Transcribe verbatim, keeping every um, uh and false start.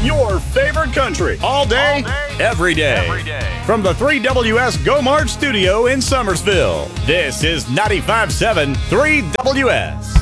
Your favorite country. All day, All day, every day. every day. From the three W S Go March studio in Summersville, this is ninety-five point seven three W S.